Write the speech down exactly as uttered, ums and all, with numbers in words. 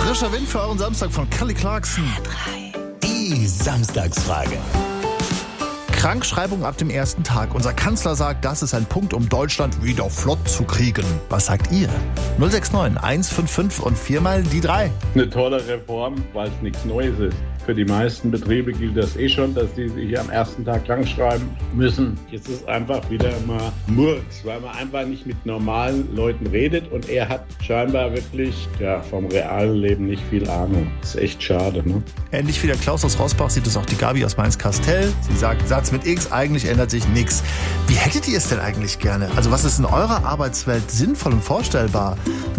Frischer Wind für euren Samstag von Kelly Clarkson. Die Samstagsfrage. Krankschreibung ab dem ersten Tag. Unser Kanzler sagt, das ist ein Punkt, um Deutschland wieder flott zu kriegen. Was sagt ihr? null sechs neun eins fünf fünf und viermal die drei. Eine tolle Reform, weil es nichts Neues ist. Für die meisten Betriebe gilt das eh schon, dass die sich am ersten Tag krankschreiben müssen. Jetzt ist einfach wieder mal Murks, weil man einfach nicht mit normalen Leuten redet und er hat scheinbar wirklich ja, vom realen Leben nicht viel Ahnung. Das ist echt schade, ne? Ähnlich wie der Klaus aus Rossbach sieht es auch die Gabi aus Mainz-Kastel. Sie sagt, Satz mit X, eigentlich ändert sich nichts. Wie hättet ihr es denn eigentlich gerne? Also was ist in eurer Arbeitswelt sinnvoll und vorstellbar?